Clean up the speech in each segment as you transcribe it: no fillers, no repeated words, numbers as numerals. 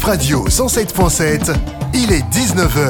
Radio 107.7, il est 19h.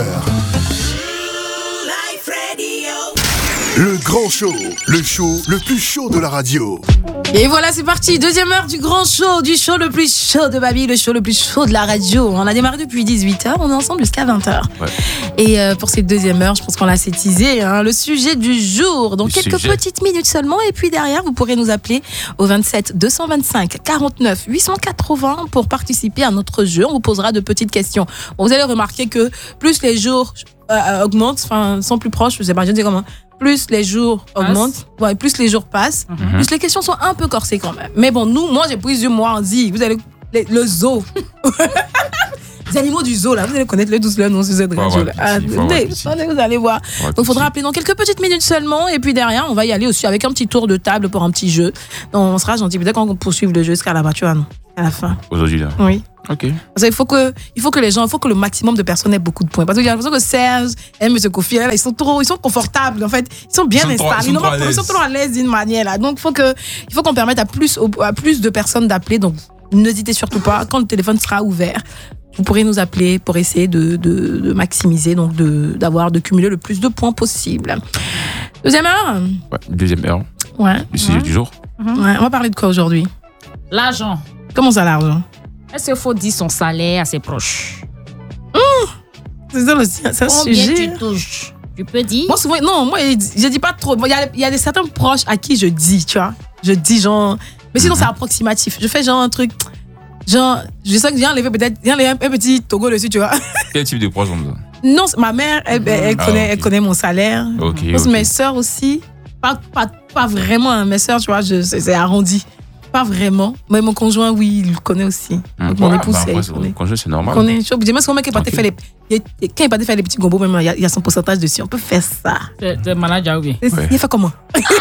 Le grand show, le show le plus chaud de la radio. Et voilà, c'est parti, deuxième heure du grand show, du show le plus chaud de Babi, le show le plus chaud de la radio. On a démarré depuis 18h, on est ensemble jusqu'à 20h. Ouais. Et pour cette deuxième heure, je pense qu'on l'a assez teasé, le sujet du jour. Donc quelques petites minutes seulement, et puis derrière, vous pourrez nous appeler au 27 225 49 880 pour participer à notre jeu. On vous posera de petites questions. Bon, vous allez remarquer que plus les jours augmentent, sont plus proches, je sais pas, je dis comment. Plus les jours augmentent, plus les jours passent, plus les questions sont un peu corsées quand même. Mais bon, moi j'ai pris du mois, on dit, vous allez, le zoo. Les animaux du zoo, là, vous allez connaître tous leurs noms sur cette radio. Vous allez voir. Donc il faudra appeler dans quelques petites minutes seulement, et puis derrière, on va y aller aussi avec un petit tour de table pour un petit jeu. Donc on sera gentil, peut-être qu'on poursuive le jeu jusqu'à la voiture, à la fin. Aujourd'hui, là. Oui. Ok. Parce qu'il faut que les gens, il faut que le maximum de personnes aient beaucoup de points. Parce que j'ai l'impression que Serge et M. Kofi, là, ils sont confortables, en fait. Ils sont bien installés. Ils sont trop à l'aise d'une manière, là. Donc, il faut qu'on permette à plus de personnes d'appeler. Donc, n'hésitez surtout pas. Quand le téléphone sera ouvert, vous pourrez nous appeler pour essayer de maximiser, donc de cumuler le plus de points possible. Deuxième heure? Ouais, deuxième heure. Ouais. Le sujet du jour. Ouais, on va parler de quoi aujourd'hui? L'argent. Comment ça, l'argent? Est-ce qu'il faut dire son salaire à ses proches? C'est ça aussi, c'est un Combien sujet. tu touches? Tu peux dire? Moi, souvent, moi, je dis pas trop. Il y a certains proches à qui je dis, tu vois. Je dis genre. Mais sinon, c'est approximatif. Je fais genre un truc. Genre, je sais que j'ai enlevé peut-être. J'ai enlevé un petit Togo dessus, tu vois. Quel type de proche on dit? Non, ma mère, elle connaît mon salaire. Ok. Mes sœurs aussi. Pas vraiment, hein. Mes sœurs, tu vois, c'est arrondi. Pas vraiment, mais mon conjoint, oui, il le connaît aussi. Donc, mon épouse, il connaît. Mon conjoint, c'est normal. Je suis obligée. Même si on met qu'il n'est pas fait les petits gombos, même il y a son pourcentage dessus. On peut faire ça. T'es malade, oui. Il fait comment?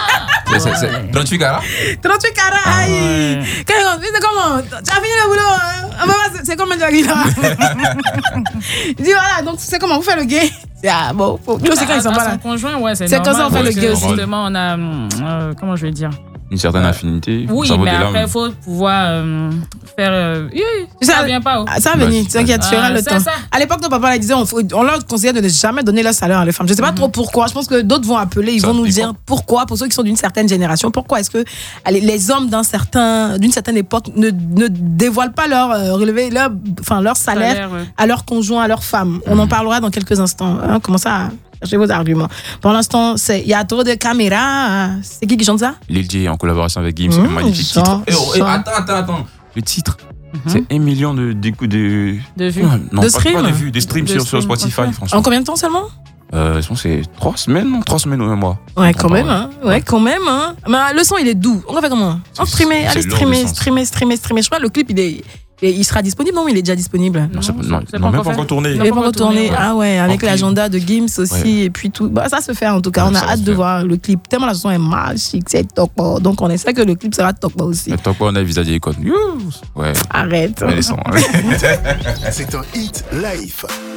38 carats? 38 carats, aïe! C'est comment? Tu as fini le boulot? C'est comment, Jackie, là? Il dit, voilà, donc c'est comment? Vous faites le gay? Bon, c'est quand ils sont pas là. Son conjoint, ouais, c'est normal. C'est quand ça, on fait le gay aussi. Justement, on a, comment je vais dire? Une certaine affinité. Oui, mais après, il faut pouvoir faire. Ça ne vient pas. Ça va venir, t'inquiète, tu auras le temps. À l'époque, nos papas disaient on leur conseillait de ne jamais donner leur salaire à les femmes. Je ne sais pas trop pourquoi. Je pense que d'autres vont appeler, ils vont nous dire pourquoi, pour ceux qui sont d'une certaine génération, pourquoi est-ce que les hommes d'une certaine époque ne dévoilent pas leur salaire à leurs conjoints, à leurs femmes. On en parlera dans quelques instants. Comment ça? Cherchez vos arguments. Pour l'instant, il y a trop de caméras. C'est qui chante ça? Lil J en collaboration avec Gims. Un magnifique titre. Attends. Le titre, c'est 1 million de vues. Non, de streams. Pas de vues, des streams sur Spotify, franchement. En combien de temps seulement? C'est 3 semaines ou un mois. Ouais, quand même. Mais le son, il est doux. On va faire comment? Allez streamer. Je crois que le clip, il sera disponible, non? Il est déjà disponible. Non, même pas encore tourné. Il n'est pas encore tourné. Ah ouais, avec l'agenda de Gims aussi, et puis tout. Ça se fait en tout cas. On a hâte de voir le clip. Tellement la chanson est magique, c'est Tokpo. Donc on espère que le clip sera Tokpo aussi. Tokpo, on a le visage icône. Ouais. Arrête. C'est un hit live.